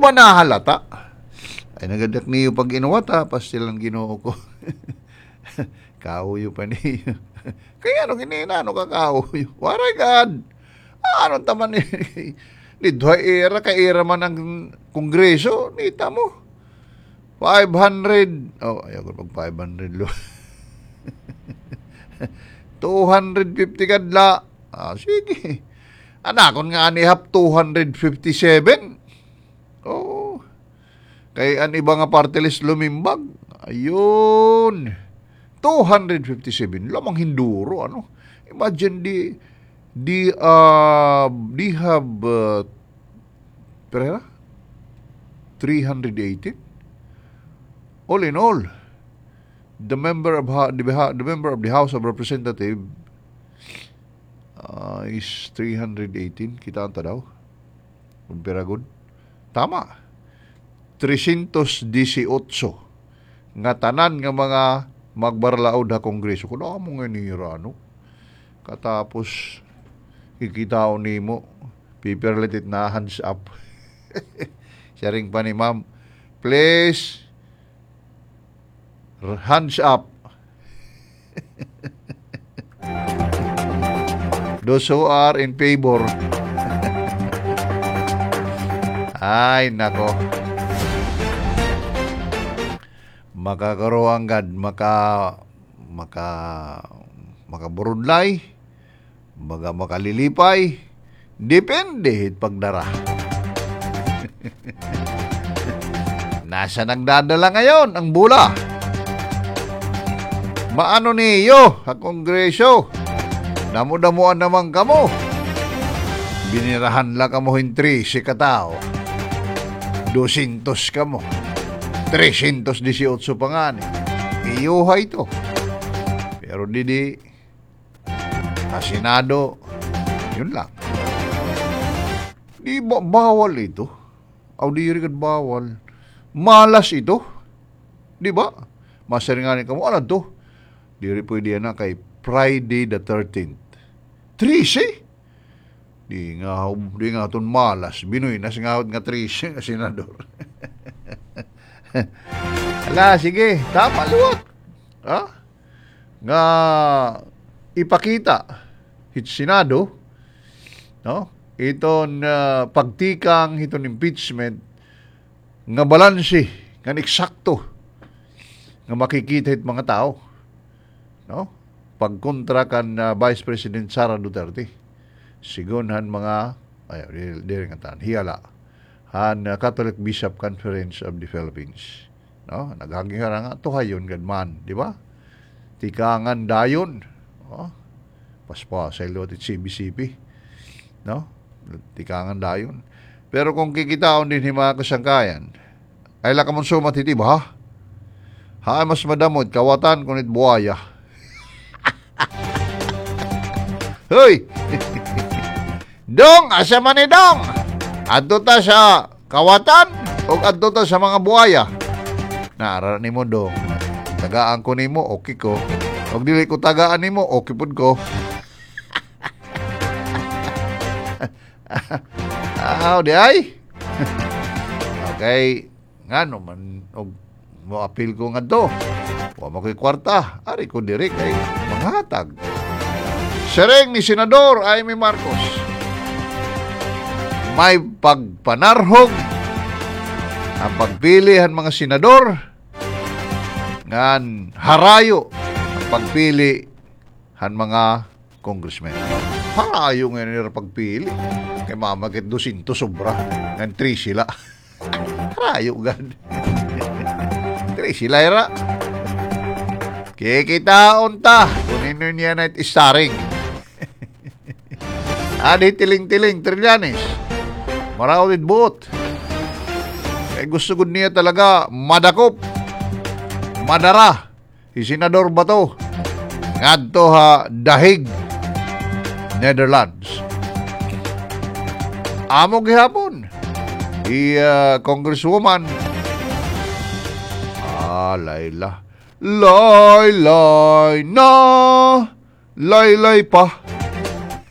ba nahalata? Ay nagadak niyo pag inuwata, pastilang Ginoo ko. Kauyo pa niyo. Kaya ano ginina, ano ka kauyo? Waray God! Ano taman ni... Lidwa era, ka-era man ang kongreso, nita mo. 500, ayaw ko pag 500 lo. 250 kadla. Sige. Anakon nga anihap 257. Kay an iba nga party list lumimbag. Ayun. 257. Lamang hinduro, ano? Imagine di have Pereira 318. All in all, the member of the House of Representatives is 318. Kita anta daw. Peragod. Tama. 318 nga tanan nga mga magbarlaod ha kongreso. Kung mo nga nira, no? Katapos kikitaon ni mo piperlitit na hands up. Sharing pa ni ma'am, please hands up. Those who are in favor. Ay nako, makakaroang gad makaburudlay, makalilipay, depende pagdara. Nasa nagdadala ngayon ang bula? Maano niyo sa kongreso? Damo-damuan naman kamo. Binirahan lang kamo hintri si katao. 200 kamo. 318 pa nga ni. Iyuhay to. Pero didi sa Senado, yun lang. Di ba bawal ito? Di rin bawal. Malas ito. Di ba? Masaringanin ka mo, ano to? Di rin pwede na kay Friday the 13th. 13? Di nga ton malas. Binoy na singahod nga 13 nga senador. Ala, sige. Tama, luwag. Nga ipakita hit Senado, no? Iton pagtikang iton impeachment nga balanse, nga eksakto nga makikita hit mga tao, no? Pagkontra kan Vice President Sara Duterte. Sigunhan mga hiyala han Catholic Bishop Conference of the Philippines, no? Naghagihara nga tuhayon gadman, di ba? Tikangan dayon, no? Paspa sa ilot at CBCP, no? Tikangan dayon. Pero kung kikitaon din mga kasangkayan, ay lakamon sumatitib, ha? Ha, mas madamot, kawatan kunit buhaya. Hoy! Dong, asa man ni Dong? Adto ta sa kawatan o adto ta sa mga buhaya? Naara ni mo, Dong. Tagaan ko ni mo, okay ko. Huwag dili ko tagaan ni mo, okay po ko. Di ay? Okay. Nga naman, mo appeal ko nga to. Huwag mo ko'y kwarta. Ari ko direk ay manghatag. Sereng ni Senador Amy Marcos. May pagpanarhog ang pagpilihan mga senador ngan harayo ang pagpili han mga congressmen. Harayo nga nila pagpili. Kay mamakit 200 sobra. Ngan 3 sila. Harayo gan. 3 sila era. Kikitaon ta. Kunin niya na istaring. Adi tiling-tiling, Trillanes. Marawid buot. Eh gusto ko niya talaga madakop. Madara. Si Senador Bato. Ngadto ha dahig. Netherlands. Amo gihapon. Congresswoman. Layla. Laylay na. Laylay pa.